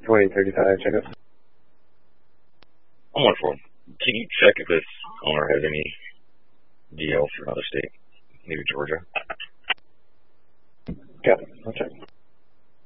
2035, check out. I'm wonderful. Can you check if this owner has any DL for another state? Maybe Georgia? Got it. I'll check.